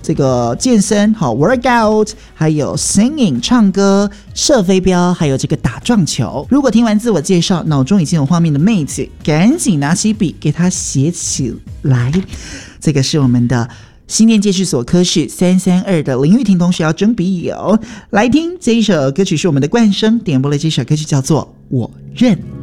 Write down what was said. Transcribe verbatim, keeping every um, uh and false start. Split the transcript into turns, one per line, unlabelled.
这个健身好 workout， 还有 singing 唱歌、射飞镖，还有这个打撞球。如果听完自我介绍脑中已经有画面的妹子，赶紧拿起笔给她写起来。这个是我们的新店戒治所科室三三二的林玉婷同学要征笔友，来听这一首歌曲是我们的冠声点播的，这首歌曲叫做《我认》。